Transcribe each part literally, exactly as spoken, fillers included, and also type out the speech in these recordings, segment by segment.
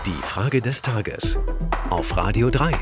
Die Frage des Tages auf Radio drei.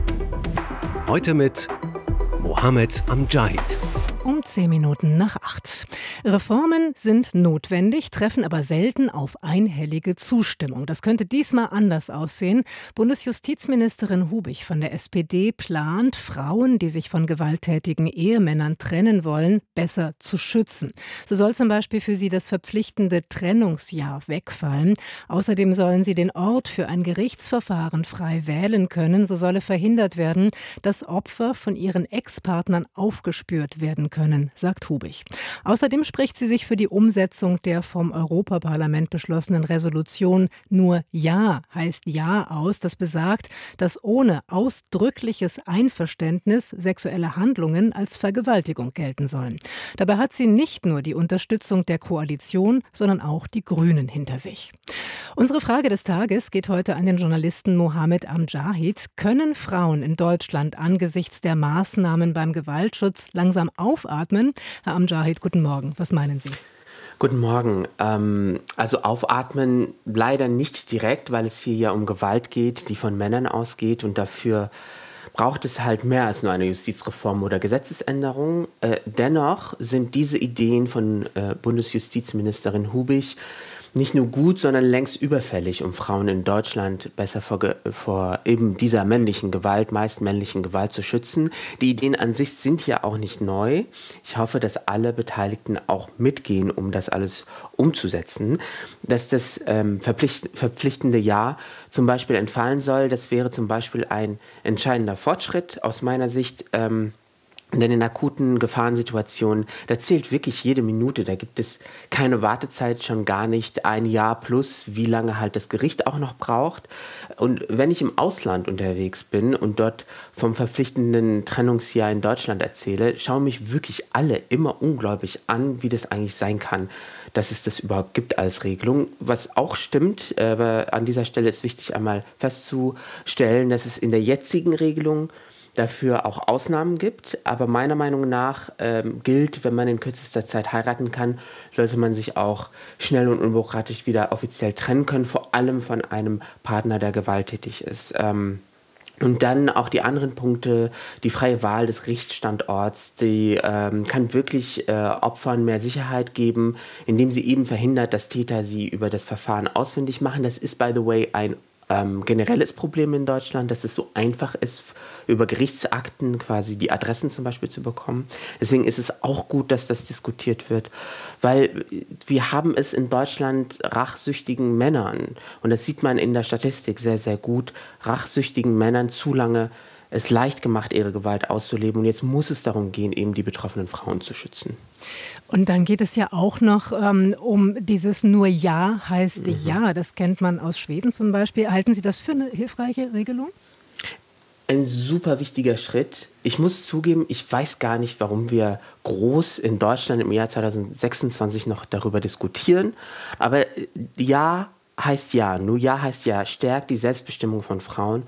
Heute mit Mohammed Amjahid. Um zehn Minuten nach acht. Reformen sind notwendig, treffen aber selten auf einhellige Zustimmung. Das könnte diesmal anders aussehen. Bundesjustizministerin Hubich von der S P D plant, Frauen, die sich von gewalttätigen Ehemännern trennen wollen, besser zu schützen. So soll zum Beispiel für sie das verpflichtende Trennungsjahr wegfallen. Außerdem sollen sie den Ort für ein Gerichtsverfahren frei wählen können. So solle verhindert werden, dass Opfer von ihren Ex-Partnern aufgespürt werden können. können, sagt Hubich. Außerdem spricht sie sich für die Umsetzung der vom Europaparlament beschlossenen Resolution Nur Ja heißt Ja aus. Das besagt, dass ohne ausdrückliches Einverständnis sexuelle Handlungen als Vergewaltigung gelten sollen. Dabei hat sie nicht nur die Unterstützung der Koalition, sondern auch die Grünen hinter sich. Unsere Frage des Tages geht heute an den Journalisten Mohammed Amjahid. Können Frauen in Deutschland angesichts der Maßnahmen beim Gewaltschutz langsam aufatmen? Herr Amjahid, guten Morgen. Was meinen Sie? Guten Morgen. Ähm, also aufatmen leider nicht direkt, weil es hier ja um Gewalt geht, die von Männern ausgeht. Und dafür braucht es halt mehr als nur eine Justizreform oder Gesetzesänderung. Äh, dennoch sind diese Ideen von äh, Bundesjustizministerin Hubich nicht nur gut, sondern längst überfällig, um Frauen in Deutschland besser vor, vor eben dieser männlichen Gewalt, meist männlichen Gewalt zu schützen. Die Ideen an sich sind ja auch nicht neu. Ich hoffe, dass alle Beteiligten auch mitgehen, um das alles umzusetzen. Dass das ähm, verpflicht, verpflichtende Jahr zum Beispiel entfallen soll, das wäre zum Beispiel ein entscheidender Fortschritt aus meiner Sicht. Ähm, Denn in akuten Gefahrensituationen, da zählt wirklich jede Minute. Da gibt es keine Wartezeit, schon gar nicht ein Jahr plus, wie lange halt das Gericht auch noch braucht. Und wenn ich im Ausland unterwegs bin und dort vom verpflichtenden Trennungsjahr in Deutschland erzähle, schauen mich wirklich alle immer ungläubig an, wie das eigentlich sein kann, dass es das überhaupt gibt als Regelung. Was auch stimmt, aber an dieser Stelle ist wichtig einmal festzustellen, dass es in der jetzigen Regelung dafür auch Ausnahmen gibt, aber meiner Meinung nach ähm, gilt, wenn man in kürzester Zeit heiraten kann, sollte man sich auch schnell und unbürokratisch wieder offiziell trennen können, vor allem von einem Partner, der gewalttätig ist. Ähm, und dann auch die anderen Punkte, die freie Wahl des Gerichtsstandorts, die ähm, kann wirklich äh, Opfern mehr Sicherheit geben, indem sie eben verhindert, dass Täter sie über das Verfahren ausfindig machen. Das ist, by the way, ein Ähm, generelles Problem in Deutschland, dass es so einfach ist, über Gerichtsakten quasi die Adressen zum Beispiel zu bekommen. Deswegen ist es auch gut, dass das diskutiert wird, weil wir haben es in Deutschland rachsüchtigen Männern, und das sieht man in der Statistik sehr, sehr gut, rachsüchtigen Männern zu lange es leicht gemacht, ihre Gewalt auszuleben. Und jetzt muss es darum gehen, eben die betroffenen Frauen zu schützen. Und dann geht es ja auch noch ähm, um dieses Nur Ja heißt mhm. Ja. Das kennt man aus Schweden zum Beispiel. Halten Sie das für eine hilfreiche Regelung? Ein super wichtiger Schritt. Ich muss zugeben, ich weiß gar nicht, warum wir groß in Deutschland im Jahr zwanzig sechsundzwanzig noch darüber diskutieren. Aber Ja heißt Ja. Nur Ja heißt Ja. Stärkt die Selbstbestimmung von Frauen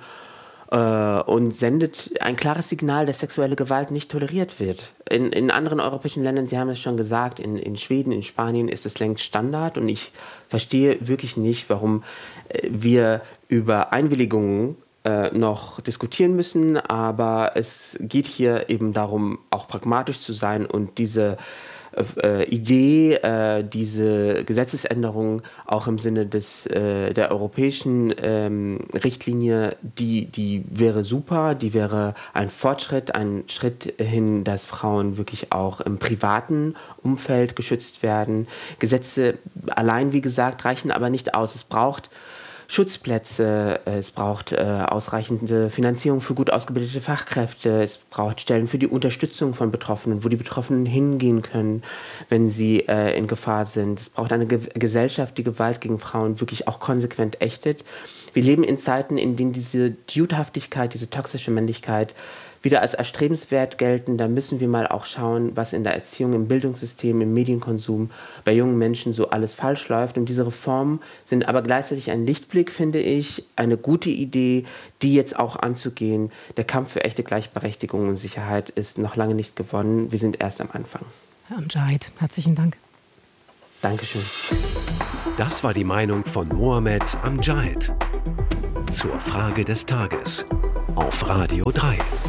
und sendet ein klares Signal, dass sexuelle Gewalt nicht toleriert wird. In, in anderen europäischen Ländern, Sie haben es schon gesagt, in, in Schweden, in Spanien ist es längst Standard, und ich verstehe wirklich nicht, warum wir über Einwilligungen äh, noch diskutieren müssen, aber es geht hier eben darum, auch pragmatisch zu sein und diese Äh, Idee, äh, diese Gesetzesänderung auch im Sinne des, äh, der europäischen ähm, Richtlinie, die, die wäre super, die wäre ein Fortschritt, ein Schritt hin, dass Frauen wirklich auch im privaten Umfeld geschützt werden. Gesetze allein, wie gesagt, reichen aber nicht aus. Es braucht Schutzplätze, es braucht äh, ausreichende Finanzierung für gut ausgebildete Fachkräfte, es braucht Stellen für die Unterstützung von Betroffenen, wo die Betroffenen hingehen können, wenn sie äh, in Gefahr sind. Es braucht eine Ge- Gesellschaft, die Gewalt gegen Frauen wirklich auch konsequent ächtet. Wir leben in Zeiten, in denen diese Dude-Haftigkeit, diese toxische Männlichkeit wieder als erstrebenswert gelten. Da müssen wir mal auch schauen, was in der Erziehung, im Bildungssystem, im Medienkonsum bei jungen Menschen so alles falsch läuft. Und diese Reformen sind aber gleichzeitig ein Lichtblick, finde ich, eine gute Idee, die jetzt auch anzugehen. Der Kampf für echte Gleichberechtigung und Sicherheit ist noch lange nicht gewonnen. Wir sind erst am Anfang. Herr Amjahid, herzlichen Dank. Dankeschön. Das war die Meinung von Mohammed Amjahid. zur Frage des Tages auf Radio drei.